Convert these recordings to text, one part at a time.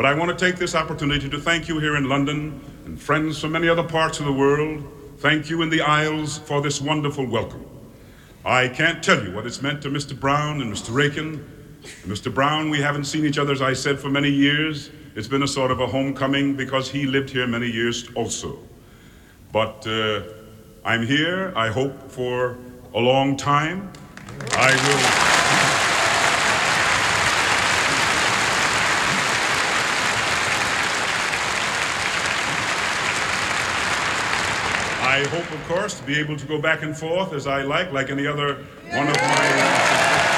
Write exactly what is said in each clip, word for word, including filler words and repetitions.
But I want to take this opportunity to thank you here in London and friends from many other parts of the world. Thank you in the Isles for this wonderful welcome. I can't tell you what it's meant to Mister Brown and Mister Rakin. Mister Brown, we haven't seen each other, as I said, for many years. It's been a sort of a homecoming because he lived here many years also. But uh, I'm here, I hope, for a long time. I will... I hope, of course, to be able to go back and forth as I like, like any other one of my...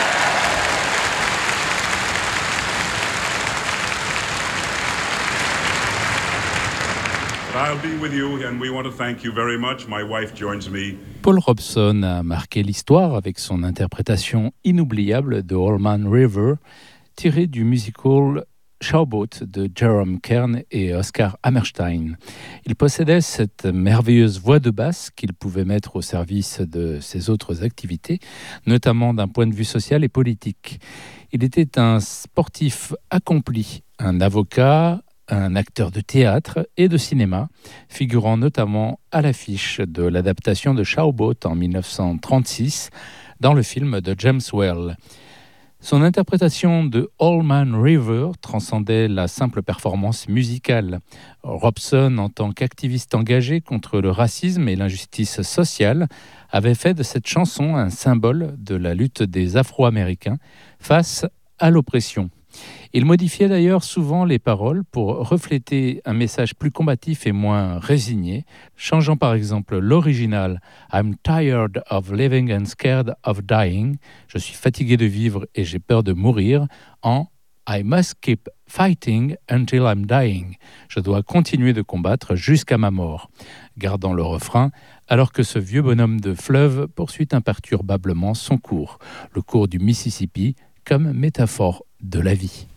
I'll be with you, and we want to thank you very much. My wife joins me. Paul Robeson a marqué l'histoire avec son interprétation inoubliable de Old Man River, tirée du musical Showboat de Jerome Kern et Oscar Hammerstein. Il possédait cette merveilleuse voix de basse qu'il pouvait mettre au service de ses autres activités, notamment d'un point de vue social et politique. Il était un sportif accompli, un avocat, un acteur de théâtre et de cinéma, figurant notamment à l'affiche de l'adaptation de Showboat en dix-neuf cent trente-six dans le film de James Whale. Son interprétation de Old Man River transcendait la simple performance musicale. Robeson, en tant qu'activiste engagé contre le racisme et l'injustice sociale, avait fait de cette chanson un symbole de la lutte des Afro-Américains face à l'oppression. Il modifiait d'ailleurs souvent les paroles pour refléter un message plus combatif et moins résigné, changeant par exemple l'original « I'm tired of living and scared of dying » « Je suis fatigué de vivre et j'ai peur de mourir » en « I must keep fighting until I'm dying » « Je dois continuer de combattre jusqu'à ma mort », gardant le refrain alors que ce vieux bonhomme de fleuve poursuit imperturbablement son cours, le cours du Mississippi, comme métaphore de la vie.